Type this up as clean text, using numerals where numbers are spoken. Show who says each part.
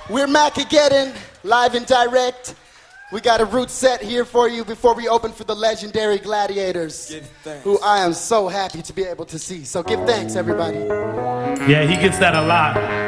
Speaker 1: We're Macageddon, live and direct. We got a root set here for you before we open for the legendary Gladiators, who I am so happy to be able to see. So give thanks, everybody.
Speaker 2: Yeah, he gets that a lot.